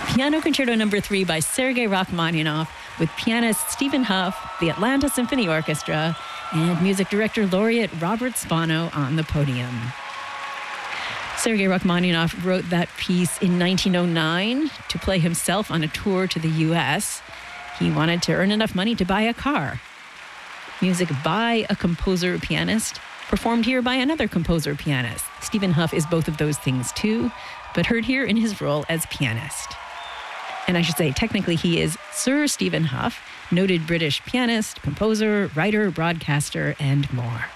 Piano Concerto No. 3 by Sergei Rachmaninoff with pianist Stephen Huff, the Atlanta Symphony Orchestra, and music director laureate Robert Spano on the podium. Sergei Rachmaninoff wrote that piece in 1909 to play himself on a tour to the U.S. He wanted to earn enough money to buy a car. Music by a composer-pianist, performed here by another composer-pianist. Stephen Huff is both of those things too, but heard here in his role as pianist. And I should say, technically, he is Sir Stephen Huff, noted British pianist, composer, writer, broadcaster, and more.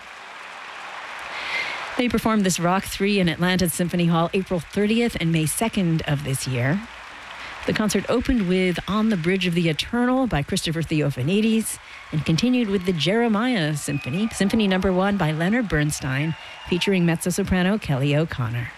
They performed this Rock 3 in Atlanta Symphony Hall April 30th and May 2nd of this year. The concert opened with On the Bridge of the Eternal by Christopher Theophanides and continued with the Jeremiah Symphony, Symphony No. 1 by Leonard Bernstein, featuring mezzo-soprano Kelly O'Connor.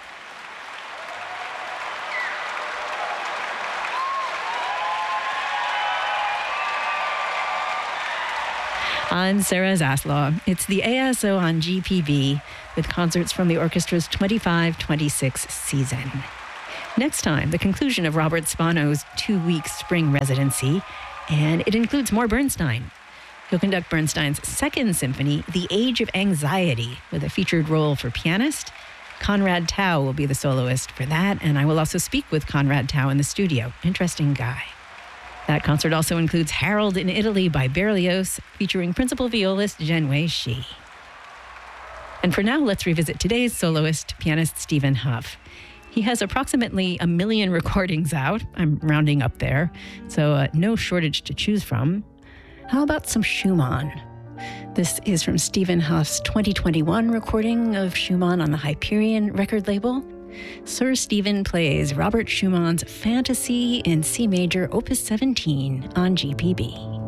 I'm Sarah Zaslaw. It's the ASO on GPB with concerts from the orchestra's 25-26 season. Next time, the conclusion of Robert Spano's 2-week spring residency, and it includes more Bernstein. He'll conduct Bernstein's second symphony, The Age of Anxiety, with a featured role for pianist. Conrad Tao will be the soloist for that, and I will also speak with Conrad Tao in the studio. Interesting guy. That concert also includes Harold in Italy by Berlioz, featuring principal violist Zhenwei Shi. And for now, let's revisit today's soloist, pianist Stephen Huff. He has approximately 1 million recordings out. I'm rounding up there, so no shortage to choose from. How about some Schumann? This is from Stephen Huff's 2021 recording of Schumann on the Hyperion record label. Sir Stephen plays Robert Schumann's Fantasy in C major, Opus 17 on GPB.